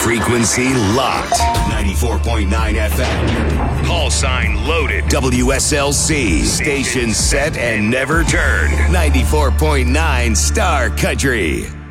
Frequency locked. 94.9 FM. Call sign loaded. WSLC. Station set and never turned. 94.9 Star Country.